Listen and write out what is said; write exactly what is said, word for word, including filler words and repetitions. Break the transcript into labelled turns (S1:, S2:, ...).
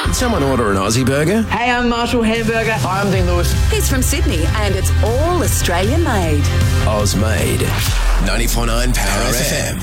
S1: Did someone order an Aussie burger?
S2: Hey, I'm Marshall Hamburger.
S3: Hi, I'm Dean Lewis.
S4: He's from Sydney and it's all Australian made.
S1: Oz made. ninety-four point nine Power F M.